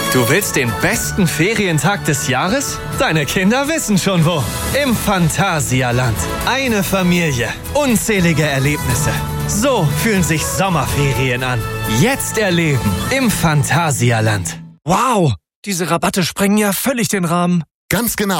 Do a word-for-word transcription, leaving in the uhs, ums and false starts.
Du willst den besten Ferientag des Jahres? Deine Kinder wissen schon wo. Im Phantasialand. Eine Familie. Unzählige Erlebnisse. So fühlen sich Sommerferien an. Jetzt erleben im Phantasialand. Wow, diese Rabatte sprengen ja völlig den Rahmen. Ganz genau.